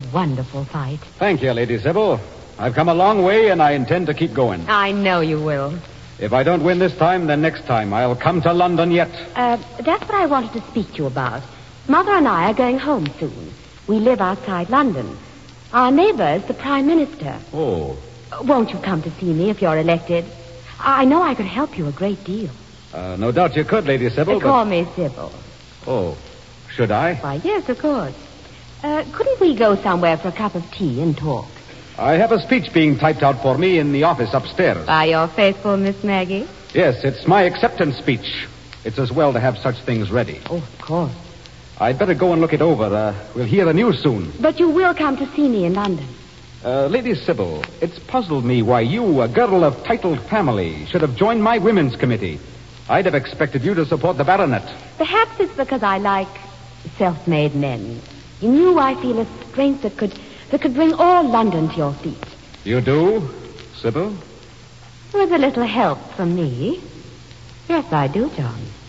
wonderful fight. Thank you, Lady Sybil. I've come a long way, and I intend to keep going. I know you will. If I don't win this time, then next time I'll come to London yet. That's what I wanted to speak to you about. Mother and I are going home soon. We live outside London. Our neighbor is the Prime Minister. Oh. Won't you come to see me if you're elected? I know I could help you a great deal. No doubt you could, Lady Sybil, Call me Sybil. Oh, should I? Why, yes, of course. Couldn't we go somewhere for a cup of tea and talk? I have a speech being typed out for me in the office upstairs. By your faithful Miss Maggie? Yes, it's my acceptance speech. It's as well to have such things ready. Oh, of course. I'd better go and look it over. We'll hear the news soon. But you will come to see me in London. Lady Sybil, it's puzzled me why you, a girl of titled family, should have joined my women's committee. I'd have expected you to support the baronet. Perhaps it's because I like self-made men. In you, I feel a strength that could bring all London to your feet. You do, Sybil? With a little help from me. Yes, I do, John.